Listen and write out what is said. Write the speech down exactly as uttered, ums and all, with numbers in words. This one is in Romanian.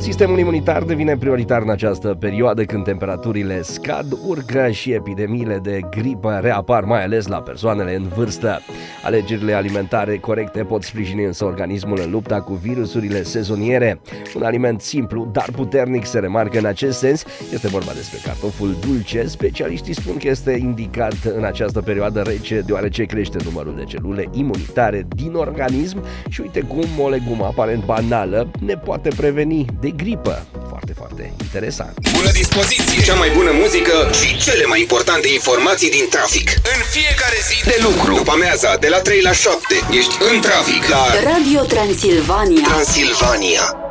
Sistemul imunitar devine prioritar în această perioadă când temperaturile scad, urcă și epidemiile de gripă reapar, mai ales la persoanele în vârstă. Alegerile alimentare corecte pot sprijini însă organismul în lupta cu virusurile sezoniere. Un aliment simplu, dar puternic se remarcă în acest sens. Este vorba despre cartoful dulce. Specialiștii spun că este indicat în această perioadă rece, deoarece crește numărul de celule imunitare din organism și uite cum o legumă aparent banală ne poate preveni de gripă. Foarte, foarte interesant. Bună dispoziție, cea mai bună muzică și cele mai importante informații din trafic. În fiecare zi de lucru, după amiaza, de la trei la șapte, ești în trafic la Radio Transilvania. Transilvania.